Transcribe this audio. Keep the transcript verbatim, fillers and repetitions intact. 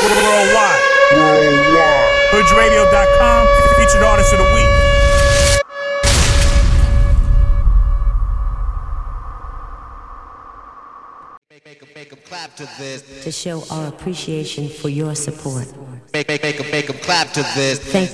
Worldwide. Worldwide. Hood Radio dot com, featured artist of the week. Make, make, make 'em clap to this. To show our appreciation for your support. Make, make, make 'em, make 'em clap to this. Thank you.